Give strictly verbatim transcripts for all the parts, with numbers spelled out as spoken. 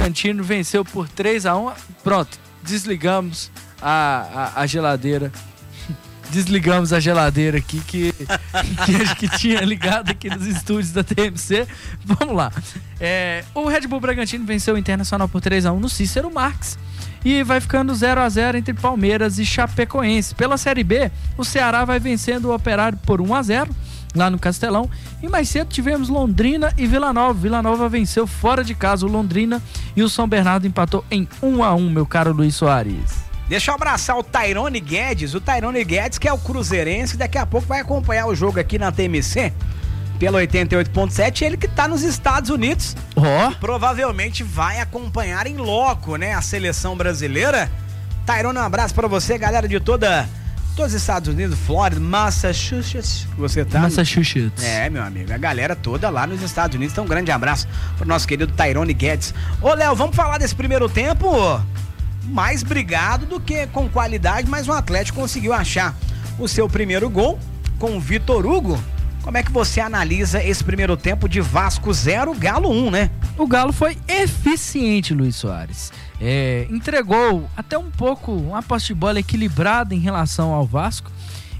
Bragantino venceu por três a um. Pronto, desligamos a, a, a geladeira. Desligamos a geladeira aqui que, que, que tinha ligado aqui nos estúdios da T M C. Vamos lá. É, o Red Bull Bragantino venceu o Internacional por três a um no Cícero Marques. E vai ficando zero a zero entre Palmeiras e Chapecoense. Pela Série B, o Ceará vai vencendo o Operário por um a zero lá no Castelão. E mais cedo tivemos Londrina e Vila Nova. Vila Nova venceu fora de casa o Londrina e o São Bernardo empatou em um a um, meu caro Luiz Soares. Deixa eu abraçar o Tairone Guedes, o Tairone Guedes que é o cruzeirense, daqui a pouco vai acompanhar o jogo aqui na T M C, pelo oitenta e oito ponto sete, ele que tá nos Estados Unidos, oh. provavelmente vai acompanhar em loco, né, a seleção brasileira. Tairone, um abraço pra você, galera de toda, todos os Estados Unidos, Flórida, Massachusetts, você tá? Massachusetts. É, meu amigo, a galera toda lá nos Estados Unidos, então um grande abraço pro nosso querido Tairone Guedes. Ô, Léo, vamos falar desse primeiro tempo? Mais brigado do que com qualidade, mas o Atlético conseguiu achar o seu primeiro gol com o Vitor Hugo. Como é que você analisa esse primeiro tempo de Vasco zero, Galo um, né? O Galo foi eficiente, Luiz Soares. É, entregou até um pouco uma posse de bola equilibrada em relação ao Vasco,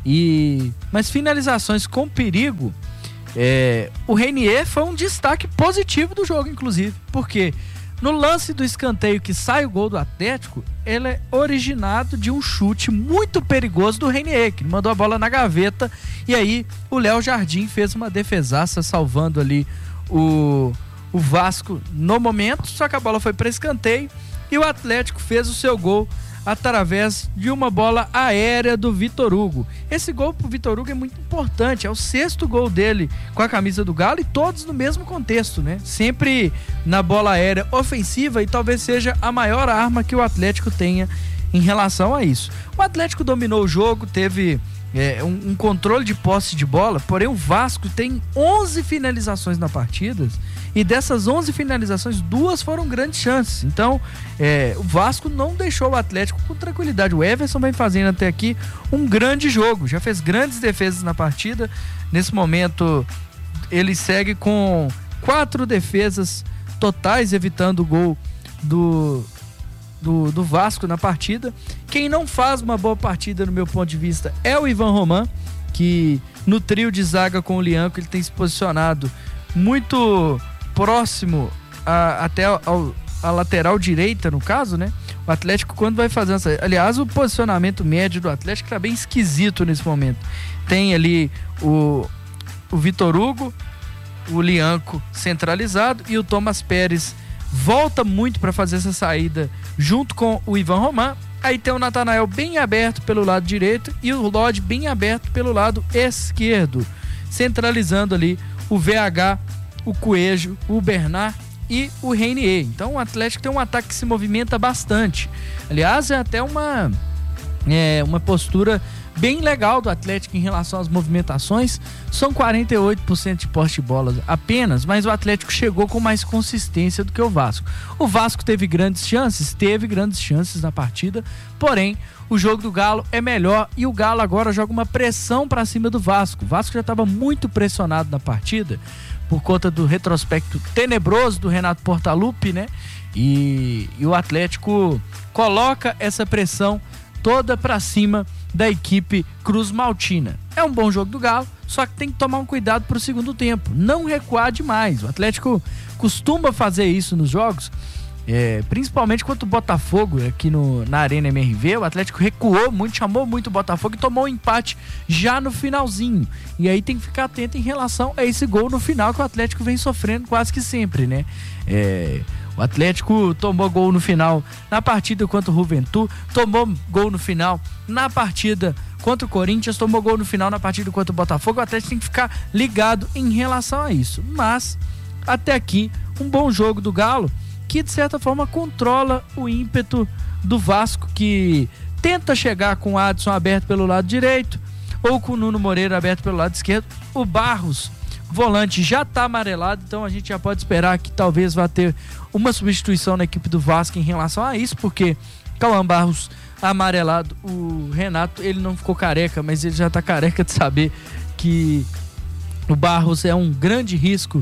e mas finalizações com perigo. É, o Renier foi um destaque positivo do jogo, inclusive, porque no lance do escanteio que sai o gol do Atlético, ele é originado de um chute muito perigoso do Renier, que mandou a bola na gaveta, e aí o Léo Jardim fez uma defesaça salvando ali o, o Vasco no momento, só que a bola foi para escanteio e o Atlético fez o seu gol através de uma bola aérea do Vitor Hugo. Esse gol pro Vitor Hugo é muito importante, é o sexto gol dele com a camisa do Galo e todos no mesmo contexto, né? Sempre na bola aérea ofensiva, e talvez seja a maior arma que o Atlético tenha em relação a isso. O Atlético dominou o jogo, teve é, um, um controle de posse de bola, porém o Vasco tem onze finalizações na partida, e dessas onze finalizações, duas foram grandes chances. Então, é, o Vasco não deixou o Atlético com tranquilidade. O Everson vem fazendo até aqui um grande jogo, já fez grandes defesas na partida. Nesse momento, ele segue com quatro defesas totais, evitando o gol do, do, do Vasco na partida. Quem não faz uma boa partida, no meu ponto de vista, é o Ivan Roman, que no trio de zaga com o Lianco, ele tem se posicionado muito próximo a, até ao, a lateral direita, no caso, né? O Atlético, quando vai fazendo essa... Aliás, o posicionamento médio do Atlético tá bem esquisito nesse momento. Tem ali o, o Vitor Hugo, o Lianco centralizado, e o Thomas Pérez volta muito para fazer essa saída junto com o Ivan Roman. Aí tem o Natanael bem aberto pelo lado direito e o Lodge bem aberto pelo lado esquerdo, centralizando ali o V H, o Coelho, o Bernard e o Renier. Então o Atlético tem um ataque que se movimenta bastante. Aliás, é até uma, é, uma postura bem legal do Atlético em relação às movimentações. São quarenta e oito por cento de posse de bola apenas, mas o Atlético chegou com mais consistência do que o Vasco. O Vasco teve grandes chances, teve grandes chances na partida, porém o jogo do Galo é melhor e o Galo agora joga uma pressão para cima do Vasco. O Vasco já estava muito pressionado na partida por conta do retrospecto tenebroso do Renato Portaluppi, né? E, e o Atlético coloca essa pressão toda para cima da equipe Cruz Maltina. É um bom jogo do Galo, só que tem que tomar um cuidado pro segundo tempo, não recuar demais. O Atlético costuma fazer isso nos jogos, é, principalmente contra o Botafogo aqui no, na Arena M R V. O Atlético recuou muito, chamou muito o Botafogo e tomou um empate já no finalzinho. E aí tem que ficar atento em relação a esse gol no final que o Atlético vem sofrendo quase que sempre, né? É... O Atlético tomou gol no final na partida contra o Juventude, tomou gol no final na partida contra o Corinthians, tomou gol no final na partida contra o Botafogo. O Atlético tem que ficar ligado em relação a isso. Mas, até aqui, um bom jogo do Galo, que de certa forma controla o ímpeto do Vasco, que tenta chegar com o Adson aberto pelo lado direito ou com o Nuno Moreira aberto pelo lado esquerdo. O Barros, volante, já está amarelado, então a gente já pode esperar que talvez vá ter uma substituição na equipe do Vasco em relação a isso, porque Cauã Barros amarelado, o Renato, ele não ficou careca, mas ele já está careca de saber que o Barros é um grande risco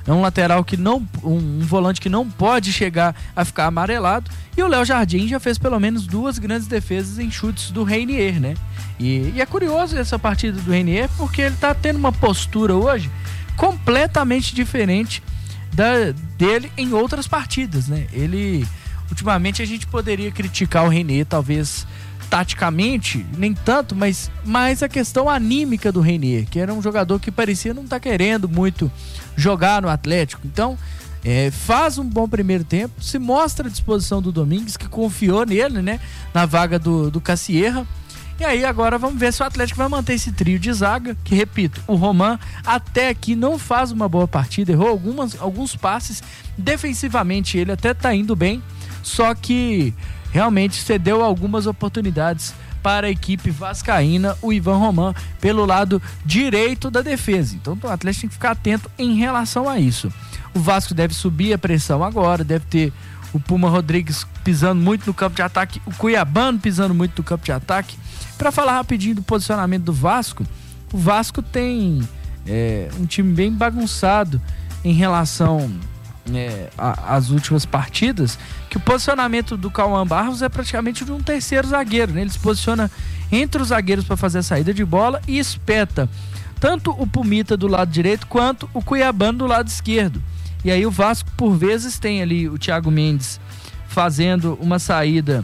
é um lateral que não, um, um volante que não pode chegar a ficar amarelado, e o Léo Jardim já fez pelo menos duas grandes defesas em chutes do Reinier, né? E, e é curioso essa partida do Reinier, porque ele tá tendo uma postura hoje completamente diferente da, dele em outras partidas, né? Ele, ultimamente a gente poderia criticar o Reinier, talvez taticamente, nem tanto, mas mais a questão anímica do Reinier, que era um jogador que parecia não estar querendo muito jogar no Atlético. Então, é, faz um bom primeiro tempo, se mostra à disposição do Domingues, que confiou nele, né, na vaga do, do Cassierra. E aí agora vamos ver se o Atlético vai manter esse trio de zaga, que, repito, o Roman até aqui não faz uma boa partida, errou algumas, alguns passes, defensivamente ele até tá indo bem, só que realmente cedeu algumas oportunidades para a equipe vascaína, o Ivan Roman, pelo lado direito da defesa. Então o Atlético tem que ficar atento em relação a isso. O Vasco deve subir a pressão agora, deve ter o Puma Rodrigues pisando muito no campo de ataque, o Cuiabano pisando muito no campo de ataque. Para falar rapidinho do posicionamento do Vasco, o Vasco tem é, um time bem bagunçado em relação É, a, as últimas partidas, que o posicionamento do Cauã Barros é praticamente de um terceiro zagueiro, né? Ele se posiciona entre os zagueiros para fazer a saída de bola e espeta tanto o Pumita do lado direito quanto o Cuiabano do lado esquerdo. E aí o Vasco por vezes tem ali o Thiago Mendes fazendo uma saída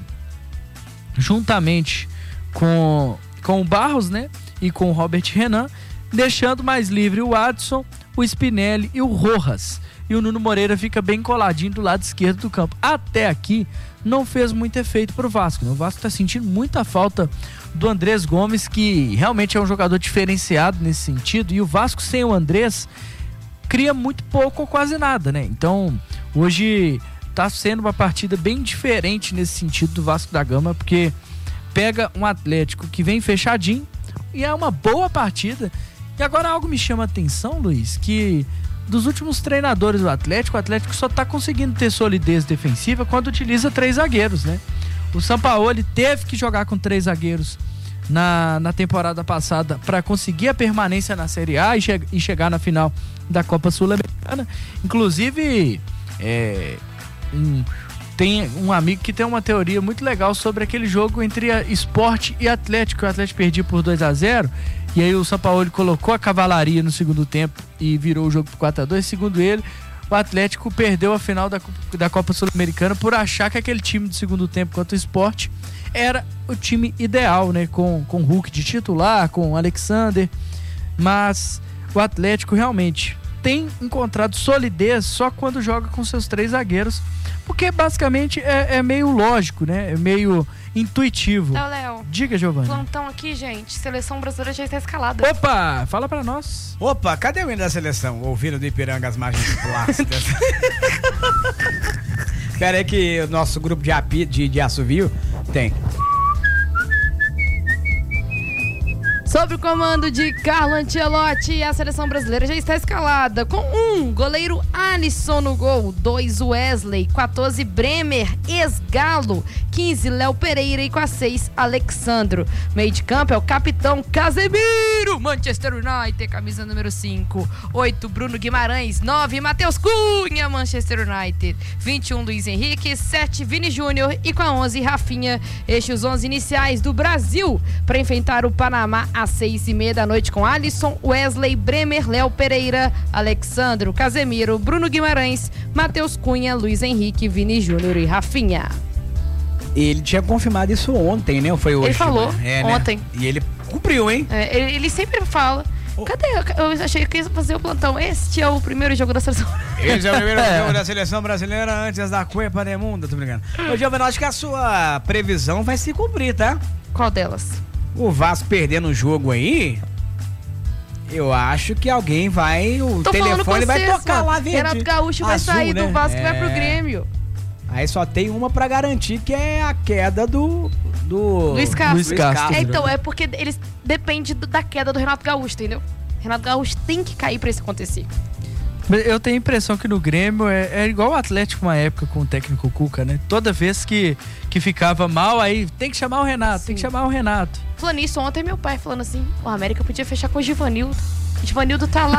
juntamente com, com o Barros, né? E com o Robert Renan, deixando mais livre o Adson, o Spinelli e o Rojas. E o Nuno Moreira fica bem coladinho do lado esquerdo do campo. Até aqui não fez muito efeito pro Vasco, né? O Vasco tá sentindo muita falta do Andrés Gomes, que realmente é um jogador diferenciado nesse sentido, e o Vasco sem o Andrés cria muito pouco ou quase nada, né? Então hoje tá sendo uma partida bem diferente nesse sentido do Vasco da Gama, porque pega um Atlético que vem fechadinho e é uma boa partida. E agora algo me chama a atenção, Luiz, que dos últimos treinadores do Atlético, o Atlético só tá conseguindo ter solidez defensiva quando utiliza três zagueiros, né? O Sampaoli teve que jogar com três zagueiros na, na temporada passada para conseguir a permanência na Série A e, che e chegar na final da Copa Sul-Americana. Inclusive, é, um, tem um amigo que tem uma teoria muito legal sobre aquele jogo entre Sport e Atlético. O Atlético perdia por dois a zero. E aí o Sampaoli colocou a cavalaria no segundo tempo e virou o jogo por quatro a dois. Segundo ele, o Atlético perdeu a final da, da Copa Sul-Americana por achar que aquele time do segundo tempo contra o Sport era o time ideal, né? Com, com Hulk de titular, com Alexander. Mas o Atlético realmente tem encontrado solidez só quando joga com seus três zagueiros, porque basicamente é, é meio lógico, né? É meio intuitivo. Léo, Léo. Diga, Giovana. Plantão aqui, gente. Seleção brasileira já está escalada. Opa, fala pra nós. Opa, cadê o hino da seleção? Ouvindo do Ipiranga as margens plácidas. Espera aí que o nosso grupo de, api, de, de assovio tem. Sob o comando de Carlo Ancelotti, a seleção brasileira já está escalada com um goleiro Alisson no gol, dois Wesley, quatorze Bremer, ex-Galo, quinze Léo Pereira e com a seis Alexandro. Meio de campo é o capitão Casemiro, Manchester United, camisa número cinco, oito Bruno Guimarães, nove Matheus Cunha, Manchester United, vinte e um Luiz Henrique, sete Vini Júnior e com a onze Rafinha. Estes os onze iniciais do Brasil para enfrentar o Panamá às seis e meia da noite com Alisson, Wesley, Bremer, Léo Pereira, Alexandro, Casemiro, Bruno Guimarães, Matheus Cunha, Luiz Henrique, Vini Júnior e Rafinha. Ele tinha confirmado isso ontem, né? Ou foi hoje? Ele falou é, ontem. Né? E ele cumpriu, hein? É, ele, ele sempre fala. Oh. Cadê? Eu achei que ia fazer o plantão. Este é o primeiro jogo da seleção. Esse é o primeiro jogo da seleção brasileira antes da Copa do Mundo. Tô brincando. Ô, Giovana, acho que a sua previsão vai se cumprir, tá? Qual delas? O Vasco perdendo o jogo aí, eu acho que alguém vai, o Tô telefone vai vocês, tocar mano. lá, verde. Renato Gaúcho vai Azul, sair né? do Vasco e é... vai pro Grêmio. Aí só tem uma pra garantir, que é a queda do... do Luiz Castro. Luiz Castro. É, então, é porque eles dependem da queda do Renato Gaúcho, entendeu? Renato Gaúcho tem que cair pra isso acontecer. Eu tenho a impressão que no Grêmio é, é igual o Atlético uma época com o técnico Cuca, né? Toda vez que, que ficava mal, aí tem que chamar o Renato, Sim. tem que chamar o Renato. Falando isso, ontem meu pai falando assim, o América podia fechar com o Givanildo. O Givanildo tá lá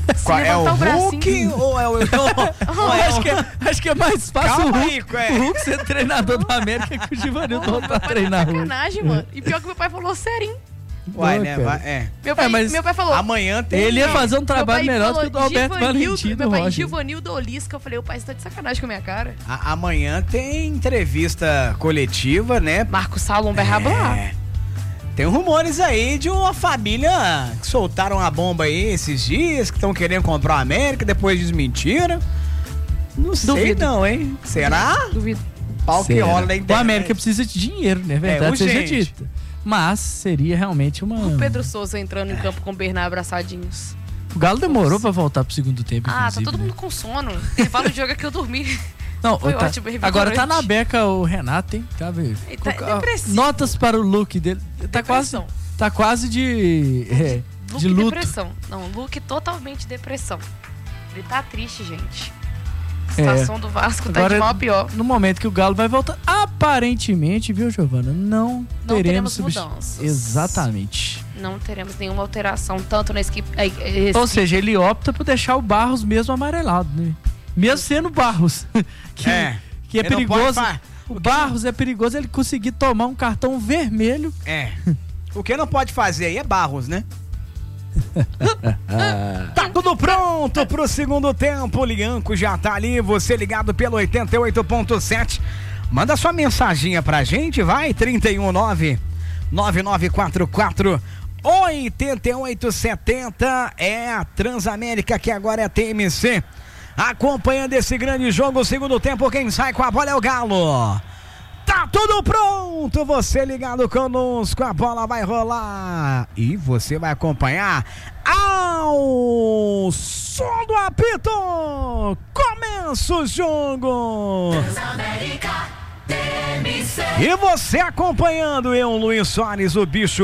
Qual, é o Hulk ou é o... ou é acho, que é, acho que é mais fácil Calma o aí, Hulk, é. o Hulk ser treinador do América que o Givanildo voltar a Tá treinar Hulk. sacanagem, mano. E pior que meu pai falou serinho. Uai, Não, né? cara. Vai, é. Meu pai, É, mas meu pai falou... Amanhã tem... Ele ia Não, fazer um meu trabalho pai melhor do falou que o do Alberto Givanildo- Valentim do Meu pai, Roger. Givanildo Olisca. Eu falei, o pai, você tá de sacanagem com a minha cara. A- amanhã tem entrevista coletiva, né? Marcos Salom vai rabar. É. Tem rumores aí de uma família que soltaram a bomba aí esses dias, que estão querendo comprar a América, depois desmentiram. Não sei Duvido. não, hein? Será? Duvido. Pau que Será? rola na O internet. América precisa de dinheiro, né? Verdade seja urgente. dita. Mas seria realmente uma... O Pedro Souza entrando em campo com o Bernard abraçadinhos. O Galo demorou pra voltar pro segundo tempo, Ah, tá inclusive, todo né? mundo com sono. Intervalo de jogo é que eu dormi. Não, Foi tá- ótimo, revigorante. agora tá na beca o Renato, hein? Tá vendo? Ele tá Com- depressivo. Notas para o look dele. Tá quase, Depressão. tá quase de, é, Luke de luto. depressão. Não, Luke totalmente depressão. Ele tá triste, gente. A É. situação do Vasco tá Agora, de mal a pior. no momento que o Galo vai voltar, aparentemente, viu, Giovana? Não, Não teremos, teremos substitu- mudanças. Exatamente. Não teremos nenhuma alteração, tanto na equipe. eh, eh, Ou seja, ele opta por deixar o Barros mesmo amarelado, né? Mesmo sendo Barros. que É. que é Ele não perigoso. pode fa- O Barros é perigoso ele conseguir tomar um cartão vermelho. É. O que não pode fazer aí é Barros, né? Tá tudo pronto pro segundo tempo. O Lianco já tá ali. Você ligado pelo oitenta e oito ponto sete. Manda sua mensaginha pra gente, vai. trinta e um nove nove nove quatro quatro oito oito sete zero. É a Transamérica, que agora é T M C. Acompanhando esse grande jogo, segundo tempo, quem sai com a bola é o Galo. Tá tudo pronto, você ligado conosco, a bola vai rolar e você vai acompanhar ao som do apito. Começa o jogo. E você acompanhando eu, Luiz Soares, o bicho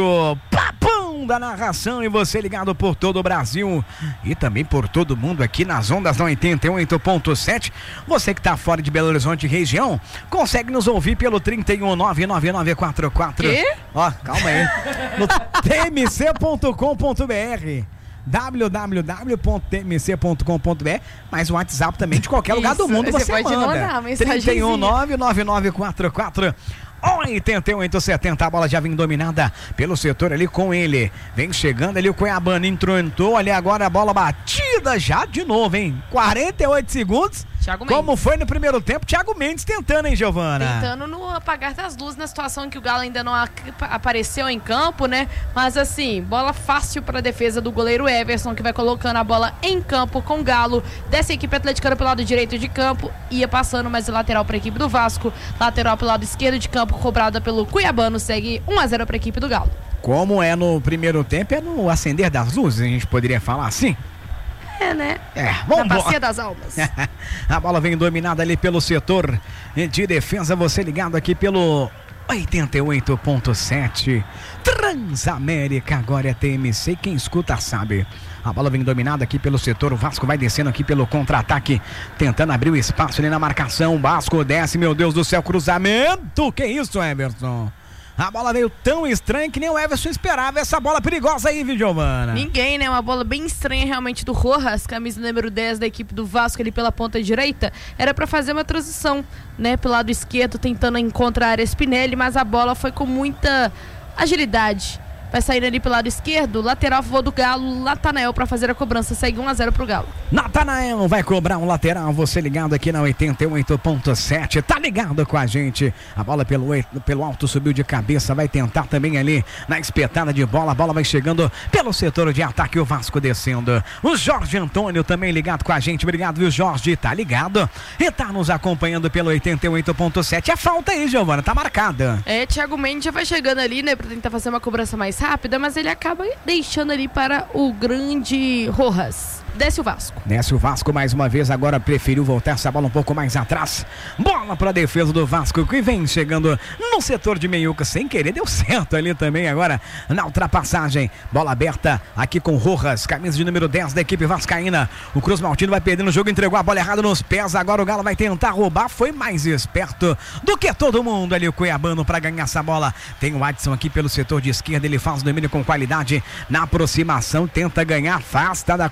papão da narração, e você ligado por todo o Brasil e também por todo mundo aqui nas ondas da oitenta e oito ponto sete. Você que tá fora de Belo Horizonte região, consegue nos ouvir pelo trinta e um nove nove nove quatro quatro. Quê? Ó, calma aí. No t m c ponto com ponto b r. w w w ponto t m c ponto com ponto b r, mas o WhatsApp também de qualquer lugar do Isso, mundo você você pode manda. mandar a mensagenzinha. trinta e um nove nove nove quatro quatro oitenta e oito setenta. A bola já vem dominada pelo setor ali com ele. Vem chegando ali o Cuiabano, entrou, entrou ali agora a bola batida já de novo, hein? quarenta e oito segundos. Thiago Mendes. Como foi no primeiro tempo, Thiago Mendes tentando, hein, Giovana? Tentando no apagar das luzes na situação em que o Galo ainda não a- apareceu em campo, né? Mas assim, bola fácil para a defesa do goleiro Everson, que vai colocando a bola em campo com o Galo. Dessa equipe atleticana pelo lado direito de campo, ia passando mais lateral para a equipe do Vasco. Lateral pelo lado esquerdo de campo, cobrada pelo Cuiabano, segue um a zero para a equipe do Galo. Como é no primeiro tempo, é no acender das luzes, a gente poderia falar assim. É, né? É, Na vamos bacia das almas. A bola vem dominada ali pelo setor de defesa. Você ligado aqui pelo oitenta e oito ponto sete. Transamérica, agora é T M C. Quem escuta sabe. A bola vem dominada aqui pelo setor. O Vasco vai descendo aqui pelo contra-ataque, tentando abrir o espaço ali na marcação. O Vasco desce, meu Deus do céu, cruzamento. Que isso, Everson? A bola veio tão estranha que nem o Everson esperava. Essa bola perigosa aí, viu, Giovana? Ninguém, né? Uma bola bem estranha realmente do Rojas, camisa número dez da equipe do Vasco ali pela ponta direita. Era pra fazer uma transição, né? Pelo lado esquerdo, tentando encontrar a Spinelli, mas a bola foi com muita agilidade. Vai sair ali pelo lado esquerdo, lateral a favor do Galo, Natanael pra fazer a cobrança, segue um a zero pro Galo. Natanael vai cobrar um lateral, você ligado aqui na oitenta e oito ponto sete, tá ligado com a gente. A bola pelo, pelo alto subiu de cabeça, vai tentar também ali na espetada de bola, a bola vai chegando pelo setor de ataque, o Vasco descendo. O Jorge Antônio também ligado com a gente, obrigado, viu, Jorge, tá ligado e tá nos acompanhando pelo oitenta e oito ponto sete. A falta aí, Giovana, tá marcada. É, Thiago Mendes já vai chegando ali, né, pra tentar fazer uma cobrança mais rápida, mas ele acaba deixando ali para o grande Rojas. Desce o Vasco. Desce o Vasco mais uma vez, agora preferiu voltar essa bola um pouco mais atrás. Bola para a defesa do Vasco, que vem chegando no setor de meiuca, sem querer, deu certo ali também agora na ultrapassagem. Bola aberta aqui com Rojas, camisa de número dez da equipe vascaína. O Cruz Maltino vai perdendo o jogo, entregou a bola errada nos pés, agora o Galo vai tentar roubar, foi mais esperto do que todo mundo ali, o Cuiabano, para ganhar essa bola. Tem o Adson aqui pelo setor de esquerda, ele faz o domínio com qualidade na aproximação, tenta ganhar, afasta da confusão.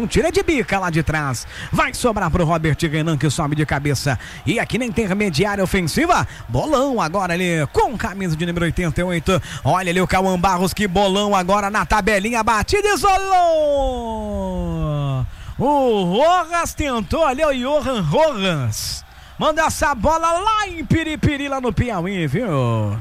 Renan tira de bica lá de trás. Vai sobrar pro Robert Renan, que sobe de cabeça. E aqui na intermediária ofensiva, bolão agora ali com camisa de número oitenta e oito. Olha ali o Cauã Barros, que bolão agora na tabelinha, batida, isolou. O Rojas tentou ali, o Johan Rojas. Manda essa bola lá em Piripiri, lá no Piauí, viu?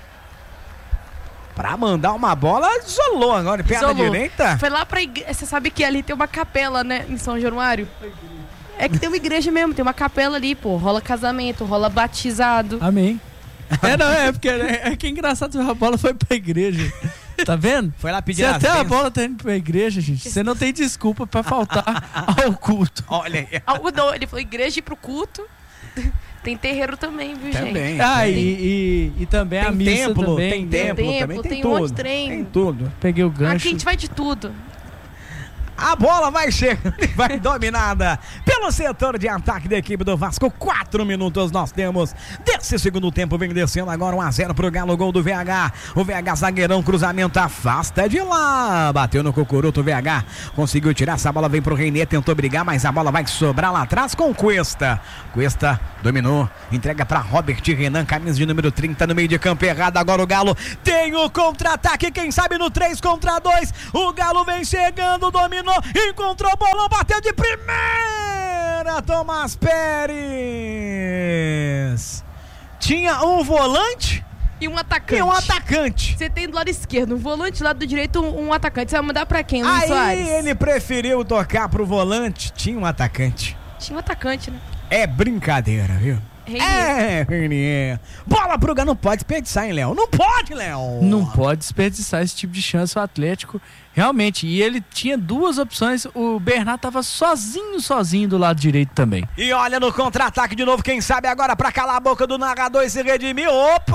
Pra mandar uma bola, isolou agora, perna Isolou. direita. Foi lá pra igreja. Você sabe que ali tem uma capela, né? Em São Januário. É que tem uma igreja mesmo, tem uma capela ali, pô. Rola casamento, rola batizado. Amém. É, não, é porque é, é que é engraçado, a bola foi pra igreja. Tá vendo? Foi lá pedir Se as até a bênçãos. bola tá indo pra igreja, gente, você não tem desculpa pra faltar ao culto. Olha aí. Algo não, ele falou igreja e pro culto. Tem terreiro também, viu, gente? Também. Ah, e, tem, e, e também tem a missa templo, também. tem Tem templo, templo, também, tem, tem um tudo. monte de trem. Tem tudo. Peguei o gancho. Aqui a gente vai de tudo. A bola vai chegando e vai dominada pelo setor de ataque da equipe do Vasco. Quatro minutos nós temos desse segundo tempo. Vem descendo agora um a zero pro Galo, gol do V H. O V H zagueirão, cruzamento, afasta de lá. Bateu no cocuruto, o V H conseguiu tirar essa bola, vem pro René, tentou brigar, mas a bola vai sobrar lá atrás com o Cuesta. Cuesta dominou, entrega pra Robert Renan, camisa de número trinta no meio de campo, errado. Agora o Galo tem o contra-ataque, quem sabe no três contra dois. O Galo vem chegando, dominou, encontrou o bolão, bateu de primeira, Tomás Pérez. Tinha um volante E um atacante. e um atacante. Você tem do lado esquerdo um volante, do lado direito um, um atacante. Você vai mandar pra quem, Luiz Aí Soares? ele preferiu tocar pro volante, tinha um atacante. Tinha um atacante, né? É brincadeira, viu? Reinier. É, Reinier. Bola pro Galo, não pode desperdiçar, hein, Léo? Não pode, Léo. Não pode desperdiçar esse tipo de chance o Atlético, realmente. E ele tinha duas opções, o Bernard tava sozinho, sozinho do lado direito também. E olha no contra-ataque de novo, quem sabe agora pra calar a boca do narrador e se redimir.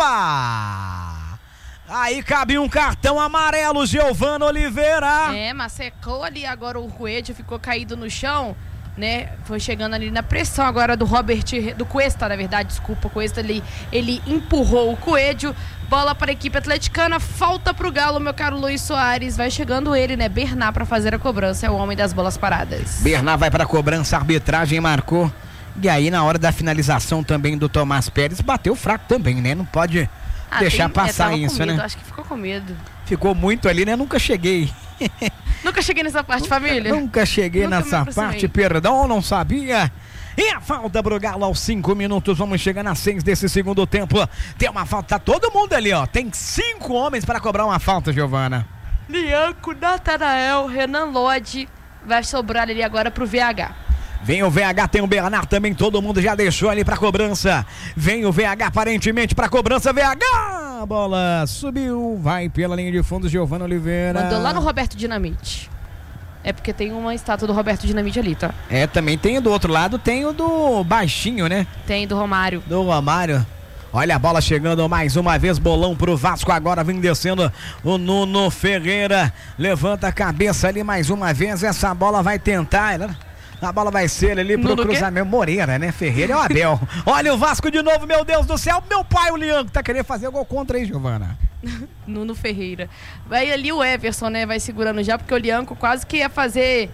Opa! Aí cabe um cartão amarelo, Giovana Oliveira. É, mas secou ali agora o Coelho, ficou caído no chão, né? Foi chegando ali na pressão agora do Robert, do Cuesta, na verdade, desculpa, o Cuesta ali, ele empurrou o Coelho, bola para a equipe atleticana, falta pro Galo, meu caro Luiz Soares, vai chegando ele, né? Bernard para fazer a cobrança, é o homem das bolas paradas. Bernard vai pra cobrança, a arbitragem marcou. E aí na hora da finalização também do Tomás Pérez, bateu fraco também, né? Não pode Ah, deixar tem- passar é, tava isso, com medo, né? Acho que ficou com medo. Ficou muito ali, né? Nunca cheguei. Nunca cheguei nessa parte, família. Nunca cheguei Nunca me nessa aproximei. parte, perdão, não sabia. E a falta pro Galo aos cinco minutos, vamos chegar nas seis desse segundo tempo. Tem uma falta, tá todo mundo ali, ó. Tem cinco homens para cobrar uma falta, Giovana. Lianco, Natanael, Renan Lodge, vai sobrar ali agora pro V H. Vem o V H, tem o Bernard também, todo mundo já deixou ali pra cobrança. Vem o V H aparentemente pra cobrança, V H! A bola subiu, vai pela linha de fundo, Giovana Oliveira. Mandou lá no Roberto Dinamite. É porque tem uma estátua do Roberto Dinamite ali, tá? É, também tem do outro lado, tem o do baixinho, né? Tem do Romário. Do Romário. Olha a bola chegando mais uma vez, bolão pro Vasco, agora vem descendo o Nuno Ferreira, levanta a cabeça ali mais uma vez, essa bola vai tentar, né? A bola vai ser ali pro Nuno cruzamento. Moreira, né? Ferreira é o Abel. Olha o Vasco de novo, meu Deus do céu. Meu pai, o Lianco, tá querendo fazer gol contra aí, Giovana. Nuno Ferreira. Vai ali o Everson, né? Vai segurando já, porque o Lianco quase que ia fazer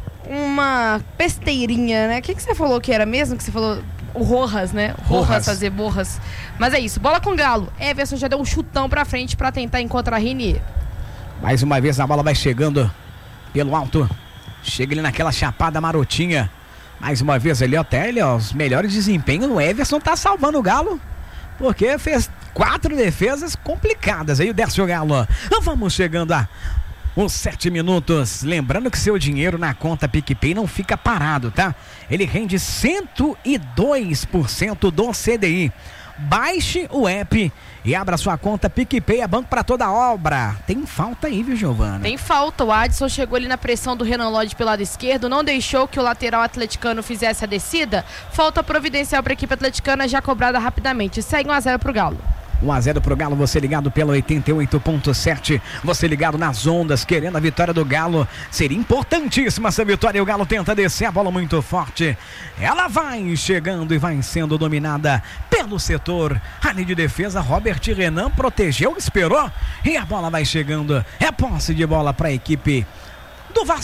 uma besteirinha, né? O que, que você falou que era mesmo? Que você falou o Rojas, né? Rojas, Rojas. fazer borras. Mas é isso, bola com Galo. Everson já deu um chutão pra frente pra tentar encontrar Renier. Mais uma vez a bola vai chegando pelo alto. Chega ele naquela chapada marotinha. Mais uma vez ali, ó, até ele, ó, os melhores desempenhos. O Everson tá salvando o Galo, porque fez quatro defesas complicadas. Aí o Décio Galo. Vamos chegando a os sete minutos. Lembrando que seu dinheiro na conta PicPay não fica parado, tá? Ele rende cento e dois por cento do C D I. Baixe o app e abra sua conta PicPay, é banco para toda obra. Tem falta aí, viu, Giovana? Tem falta, o Adson chegou ali na pressão do Renan Lodge pelo lado esquerdo, não deixou que o lateral atleticano fizesse a descida. Falta providencial para a equipe atleticana, já cobrada rapidamente. Segue um a zero pro Galo. um a zero pro Galo, você ligado pela oitenta e oito ponto sete, você ligado nas ondas, querendo a vitória do Galo. Seria importantíssima essa vitória e o Galo tenta descer a bola muito forte. Ela vai chegando e vai sendo dominada pelo setor. A linha de defesa, Robert Renan protegeu, esperou e a bola vai chegando. É posse de bola para a equipe do Vasco.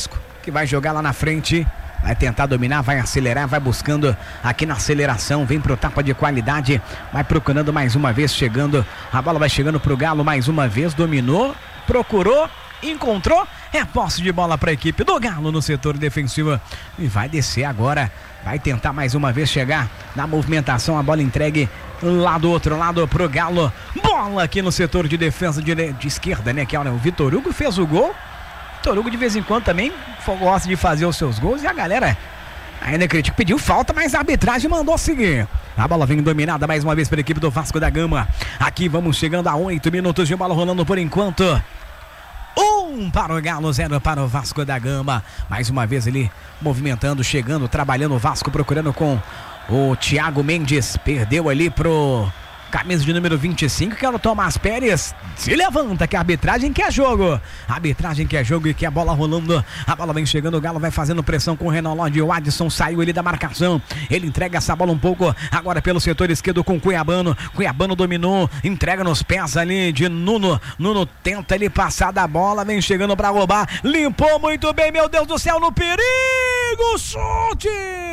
que vai jogar lá na frente. Vai tentar dominar, vai acelerar, vai buscando aqui na aceleração, vem pro tapa de qualidade, vai procurando mais uma vez, chegando, a bola vai chegando pro Galo mais uma vez, dominou, procurou, encontrou, é posse de bola para a equipe do Galo no setor defensivo e vai descer agora, vai tentar mais uma vez chegar na movimentação, a bola entregue lá do outro lado pro Galo, bola aqui no setor de defesa de, de esquerda, né, que é o Vitor Hugo fez o gol. Vitor Hugo de vez em quando também gosta de fazer os seus gols e a galera ainda critica, pediu falta, mas a arbitragem mandou seguir. A bola vem dominada mais uma vez pela equipe do Vasco da Gama. Aqui vamos chegando a oito minutos de bola rolando por enquanto. Um para o Galo, zero para o Vasco da Gama. Mais uma vez ele movimentando, chegando, trabalhando o Vasco, procurando com o Thiago Mendes. Perdeu ali pro camisa de número vinte e cinco, que é o Tomás Pérez. Se levanta, que a arbitragem quer jogo. A arbitragem quer jogo e quer a bola rolando. A bola vem chegando, o Galo vai fazendo pressão com o Renan Lodge. O Adson saiu ali da marcação. Ele entrega essa bola um pouco agora pelo setor esquerdo com o Cuiabano. Cuiabano dominou, entrega nos pés ali de Nuno. Nuno tenta ali passar da bola, vem chegando pra roubar. Limpou muito bem, meu Deus do céu, no perigo. Chute!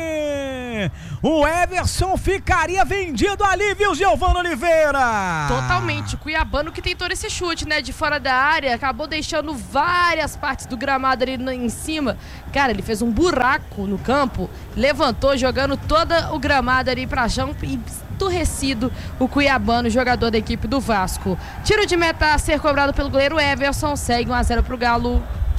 O Everson ficaria vendido ali, viu, Giovano Oliveira? Totalmente. O Cuiabano que tentou esse chute, né, de fora da área, acabou deixando várias partes do gramado ali em cima. Cara, ele fez um buraco no campo, levantou, jogando todo o gramado ali pra chão e esturrecido o Cuiabano, jogador da equipe do Vasco. Tiro de meta a ser cobrado pelo goleiro Everson, segue um a zero pro Galo.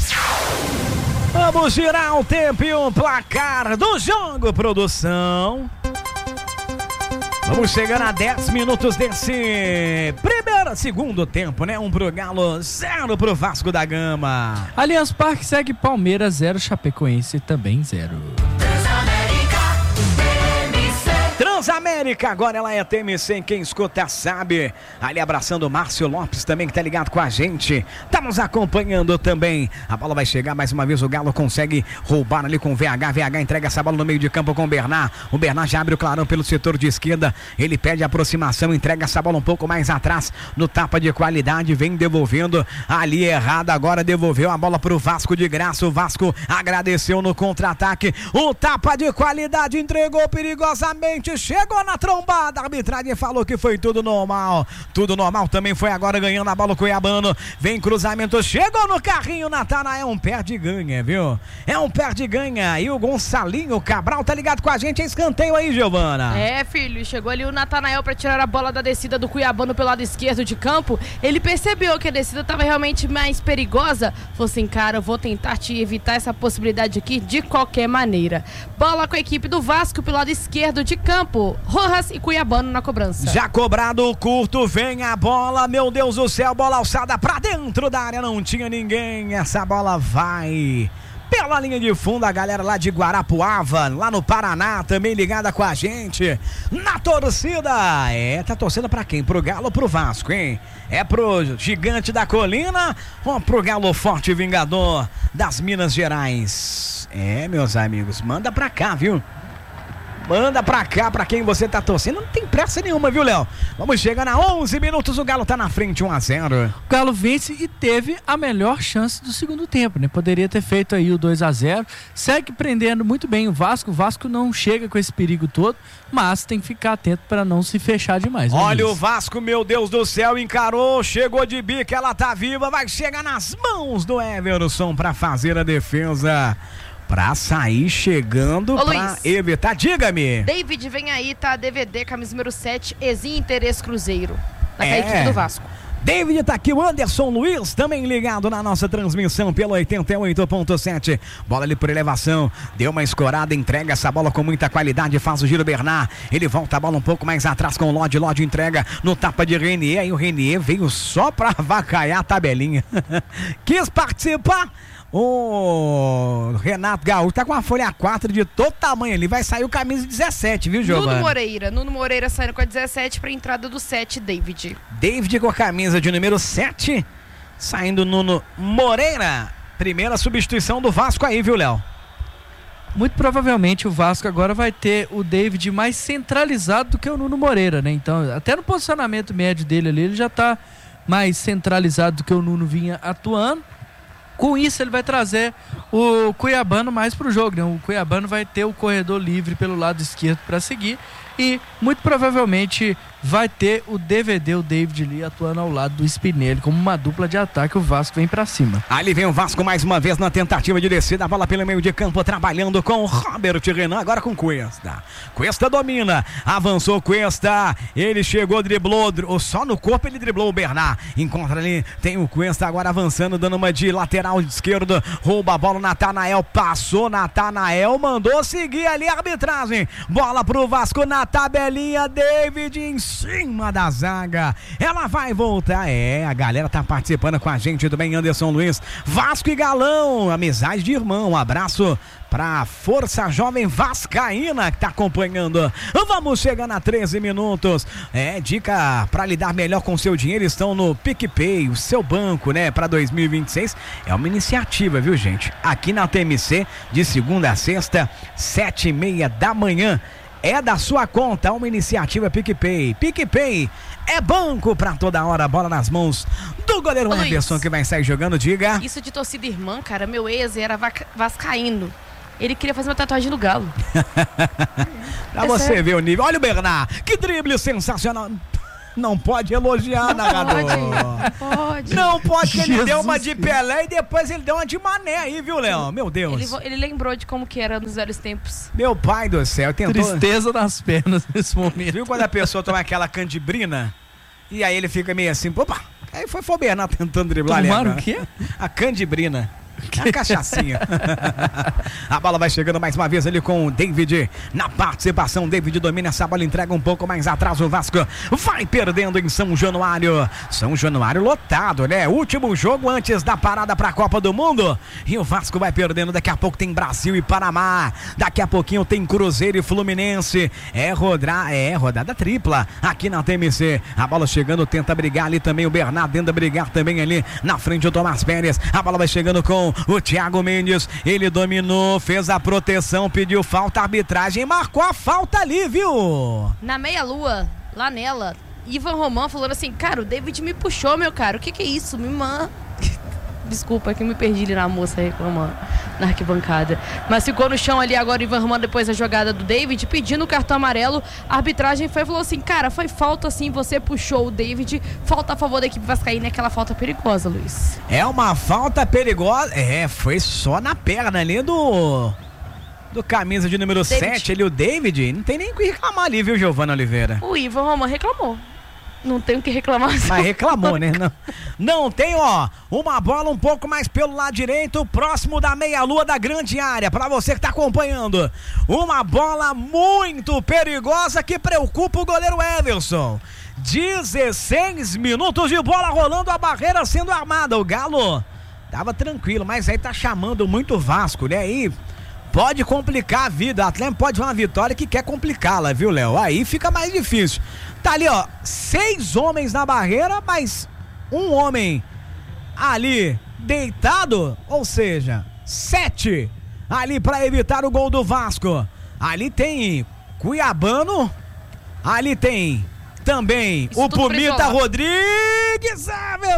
Vamos girar o tempo e o placar do jogo, produção. Vamos chegar a dez minutos desse primeiro, segundo tempo, né? Um pro Galo, zero pro Vasco da Gama. Allianz Parque segue Palmeiras zero, Chapecoense também zero. Transamérica, agora ela é T M C, quem escuta sabe. Ali abraçando o Márcio Lopes também, que tá ligado com a gente, tá nos acompanhando também. A bola vai chegar mais uma vez, o Galo consegue roubar ali com o V H. V H entrega essa bola no meio de campo com o Bernard. O Bernard já abre o clarão pelo setor de esquerda. Ele pede aproximação, entrega essa bola um pouco mais atrás no tapa de qualidade, vem devolvendo ali errado. Agora devolveu a bola pro Vasco de graça. O Vasco agradeceu no contra-ataque. O tapa de qualidade entregou perigosamente. Chegou na trombada, a arbitragem falou que foi tudo normal. Tudo normal também foi agora ganhando a bola o Cuiabano. Vem cruzamento, chegou no carrinho, Natanael. É um perde-ganha, viu? É um perde-ganha. E o Gonçalinho Cabral tá ligado com a gente. É escanteio aí, Giovana. É, filho, chegou ali o Natanael pra tirar a bola da descida do Cuiabano pelo lado esquerdo de campo. Ele percebeu que a descida tava realmente mais perigosa. Falou assim, cara, eu vou tentar te evitar essa possibilidade aqui de qualquer maneira. Bola com a equipe do Vasco pelo lado esquerdo de campo. Rojas e Cuiabano na cobrança. Já cobrado o curto, vem a bola, meu Deus do céu, bola alçada pra dentro da área, não tinha ninguém, essa bola vai pela linha de fundo, a galera lá de Guarapuava, lá no Paraná, também ligada com a gente, na torcida. É, tá torcendo pra quem? Pro Galo ou pro Vasco, hein? É pro Gigante da Colina ou pro Galo Forte Vingador das Minas Gerais? É, meus amigos, manda pra cá, viu? Manda pra cá, pra quem você tá torcendo. Não tem pressa nenhuma, viu, Léo? Vamos chegar a onze minutos, o Galo tá na frente, um a zero. O Galo vence e teve a melhor chance do segundo tempo, né? Poderia ter feito aí o dois a zero. Segue prendendo muito bem o Vasco. O Vasco não chega com esse perigo todo, mas tem que ficar atento para não se fechar demais. Olha o Vasco, meu Deus do céu, encarou, chegou de bico, ela tá viva, vai chegar nas mãos do Everson pra fazer a defesa. Pra sair chegando, Ô, pra Luiz, evitar. Diga-me. David, vem aí, tá? D V D, camisa número sete, Ex-Inter, ex-Cruzeiro. Na É. equipe do Vasco. David tá aqui, o Anderson Luiz também ligado na nossa transmissão pelo oitenta e oito ponto sete. Bola ali por elevação, deu uma escorada, entrega essa bola com muita qualidade, faz o giro Bernard. Ele volta a bola um pouco mais atrás com o Lodge, Lodge entrega no tapa de Renier. Aí o Renier veio só pra avacalhar a tabelinha. Quis participar. O Renato Gaúcho tá com a folha quatro de todo tamanho ali. Vai sair o camisa dezessete, viu, Giovana? Nuno Moreira. Nuno Moreira saindo com a dezessete pra entrada do sete, David. David com a camisa de número sete. Saindo Nuno Moreira. Primeira substituição do Vasco aí, viu, Léo? Muito provavelmente o Vasco agora vai ter o David mais centralizado do que o Nuno Moreira, né? Então, até no posicionamento médio dele ali, ele já tá mais centralizado do que o Nuno vinha atuando. Com isso, ele vai trazer o Cuiabano mais pro jogo, né? O Cuiabano vai ter o corredor livre pelo lado esquerdo para seguir e, muito provavelmente, vai ter o D V D, o David Lee, atuando ao lado do Spinelli, como uma dupla de ataque. O Vasco vem para cima. Ali vem o Vasco mais uma vez na tentativa de descer a bola pelo meio de campo, trabalhando com o Robert Renan, agora com Cuesta. Cuesta domina, avançou Cuesta, ele chegou, driblou, só no corpo ele driblou o Bernard. Encontra ali, tem o Cuesta agora avançando, dando uma de lateral esquerdo, rouba a bola, Natanael passou, Natanael mandou seguir ali a arbitragem. Bola pro Vasco na tabelinha, David em cima da zaga, ela vai voltar, é, a galera tá participando com a gente, tudo bem, Anderson Luiz, Vasco e Galão, amizade de irmão, um abraço pra Força Jovem Vascaína que tá acompanhando. Vamos chegando a treze minutos. É, dica pra lidar melhor com o seu dinheiro estão no PicPay, o seu banco, né, pra dois mil e vinte e seis. É uma iniciativa, viu, gente? Aqui na T M C, de segunda a sexta, sete e meia da manhã. É da sua conta, uma iniciativa PicPay. PicPay é banco pra toda hora, bola nas mãos do goleiro Ô, Everson, Luiz, que vai sair jogando, diga. Isso de torcida irmã, cara, meu ex era vaca- vascaíno. Ele queria fazer uma tatuagem no Galo. Pra É você sério. ver o nível. Olha o Bernard, que drible sensacional. Não pode elogiar, narrador. Pode, pode. Não pode, que ele Jesus deu uma de Cristo. Pelé e depois ele deu uma de Mané aí, viu, Léo? Meu Deus. Ele, vo- ele lembrou de como que era nos velhos tempos. Meu pai do céu, tentou... Tristeza nas pernas nesse momento. Viu quando a pessoa toma aquela candibrina? E aí ele fica meio assim, opa. Aí foi, foi o Bernard tentando driblar ali. Tomaram agora. o quê? A candibrina. A cachaçinha. A bola vai chegando mais uma vez ali com o David na participação. David domina essa bola, entrega um pouco mais atrás. O Vasco vai perdendo em São Januário. São Januário lotado, né? Último jogo antes da parada para a Copa do Mundo. E o Vasco vai perdendo. Daqui a pouco tem Brasil e Panamá. Daqui a pouquinho tem Cruzeiro e Fluminense. É, rodra... é rodada tripla aqui na T M C. A bola chegando, tenta brigar ali também. O Bernardo tenta brigar também ali na frente. O Tomás Pérez. A bola vai chegando com o Thiago Mendes, ele dominou, fez a proteção, pediu falta, a arbitragem marcou a falta ali, viu? Na meia-lua, lá nela, Ivan Romão falou assim, cara, o David me puxou, meu cara, o que que é isso? Me man... Desculpa, é que eu me perdi ali na moça reclamando na arquibancada. Mas ficou no chão ali agora o Ivan Romão depois da jogada do David, pedindo o cartão amarelo. A arbitragem foi e falou assim, cara, foi falta sim, você puxou o David, falta a favor da equipe vascaína, aquela falta perigosa, Luiz. É uma falta perigosa, é, foi só na perna ali do... do camisa de número sete, ali o David, não tem nem o que reclamar ali, viu, Giovana Oliveira? O Ivan Romão reclamou. Não tem o que reclamar. Mas reclamou, né? Não, não tem, ó, uma bola um pouco mais pelo lado direito, próximo da meia-lua da grande área, pra você que tá acompanhando. Uma bola muito perigosa que preocupa o goleiro Everson. dezesseis minutos de bola rolando, a barreira sendo armada. O Galo tava tranquilo, mas aí tá chamando muito Vasco, né? Aí pode complicar a vida. O Atlético pode ver uma vitória que quer complicá-la, viu, Léo? Aí fica mais difícil. Tá ali, ó, seis homens na barreira, mas um homem ali deitado, ou seja, sete ali pra evitar o gol do Vasco. Ali tem Cuiabano, ali tem também Isso o tudo Pumita isolado. Rodrigues,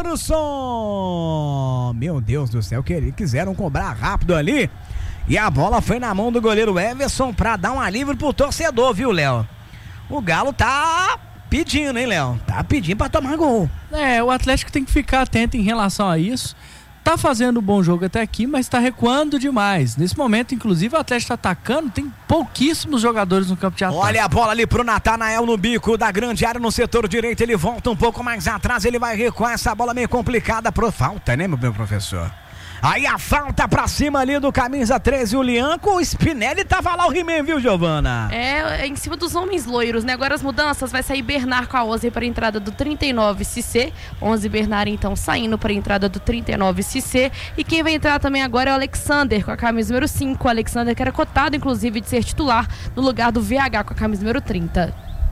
Everson. Meu Deus do céu, que quiseram cobrar rápido ali. E a bola foi na mão do goleiro Everson pra dar um alívio pro torcedor, viu, Léo? O Galo tá pedindo, hein, Léo? Tá pedindo pra tomar gol. É, o Atlético tem que ficar atento em relação a isso. Tá fazendo um bom jogo até aqui, mas tá recuando demais. Nesse momento, inclusive, o Atlético tá atacando, tem pouquíssimos jogadores no campo de ataque. Olha a bola ali pro Natanael no bico da grande área no setor direito. Ele volta um pouco mais atrás, ele vai recuar. Essa bola meio complicada pro falta, né, meu professor? Aí a falta pra cima ali do camisa treze, o Lianco. O Spinelli tava lá, o He-Man, viu, Giovana? É, é em cima dos homens loiros, né? Agora as mudanças, vai sair Bernard com a onze para a entrada do trinta e nove, Cissé. onze Bernard, então, saindo para a entrada do trinta e nove, Cissé. E quem vai entrar também agora é o Alexander, com a camisa número cinco. O Alexander que era cotado, inclusive, de ser titular no lugar do V H, com a camisa número trinta.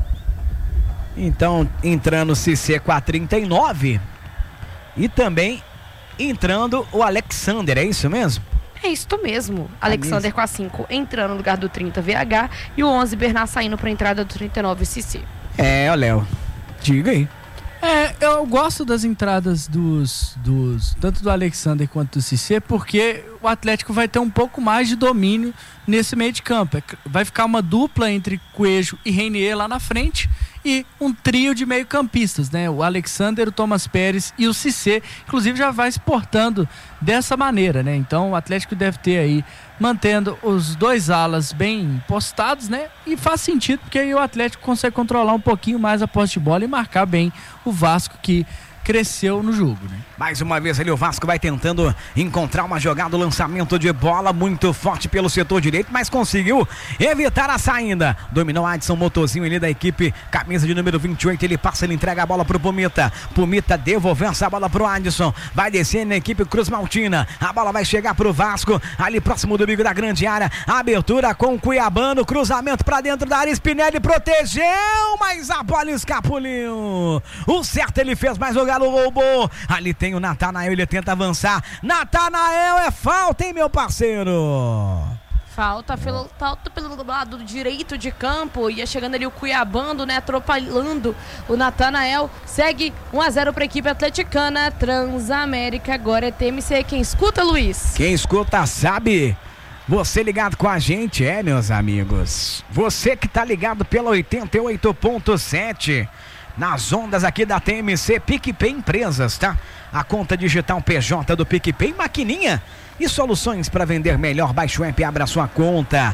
Então, entrando Cissé com a trinta e nove. E também entrando o Alexander, é isso mesmo? É isso mesmo. Alexander com a cinco entrando no lugar do trinta, V H. E o onze Bernard saindo para a entrada do trinta e nove, Cissé. É, ó, Léo, diga aí. É, eu gosto das entradas dos, dos tanto do Alexander quanto do Cissé, porque o Atlético vai ter um pouco mais de domínio nesse meio de campo. Vai ficar uma dupla entre Coelho e Reinier lá na frente e um trio de meio campistas, né? O Alexander, o Thomas Pérez e o Cissé, inclusive já vai se portando dessa maneira, né? Então o Atlético deve ter aí, mantendo os dois alas bem postados, né? E faz sentido, porque aí o Atlético consegue controlar um pouquinho mais a posse de bola e marcar bem o Vasco, que cresceu no jogo, né? Mais uma vez ali o Vasco vai tentando encontrar uma jogada, o lançamento de bola muito forte pelo setor direito, mas conseguiu evitar a saída. Dominou Adson Motorzinho ali da equipe, camisa de número vinte e oito, ele passa, ele entrega a bola pro Pumita. Pumita devolveu essa bola pro Adson, vai descer na equipe Cruz Maltina, a bola vai chegar pro Vasco, ali próximo do bico da grande área, abertura com o Cuiabano, cruzamento pra dentro da área, Spinelli protegeu, mas a bola escapuliu. O certo ele fez, mas o Galo roubou. Ali tem o Natanael, ele tenta avançar. Natanael, é falta, hein, meu parceiro? Falta pelo, falta pelo lado direito de campo. Ia chegando ali o Cuiabano, né? Atropelando o Natanael. Segue um a zero para a equipe atleticana. Transamérica agora é T M C. Quem escuta, Luiz? Quem escuta sabe. Você ligado com a gente, é, meus amigos. Você que tá ligado pela oitenta e oito ponto sete. Nas ondas aqui da T M C, PicPay Empresas, tá? A conta digital P J do PicPay, maquininha e soluções para vender melhor. Baixe o app e abra sua conta.